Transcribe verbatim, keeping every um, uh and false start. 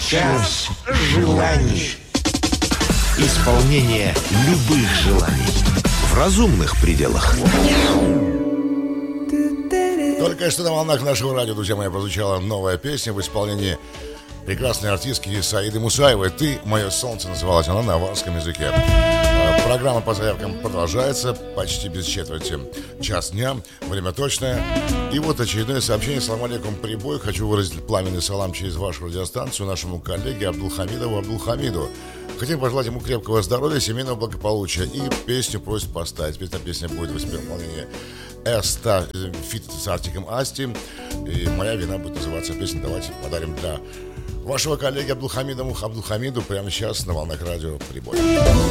Час желаний. Исполнение любых желаний в разумных пределах. Только что на волнах нашего радио, друзья мои, прозвучала новая песня в исполнении прекрасной артистки Саиды Мусаевой. «Ты, мое солнце» называлась она на аварском языке. Программа по заявкам продолжается почти без четверти. Час дня, время точное. И вот очередное сообщение. Салам алейкум, прибой. Хочу выразить пламенный салам через вашу радиостанцию нашему коллеге Абдулхамидову Абдулхамиду. Хотим пожелать ему крепкого здоровья, семейного благополучия. И песню просит поставить. Эта песня будет в исполнении Эста фит с Артиком Асти. И моя вина будет называться песня. Давайте подарим для вашего коллеги Абдулхамиду Абдулхамиду прямо сейчас на волнах радио «Прибой».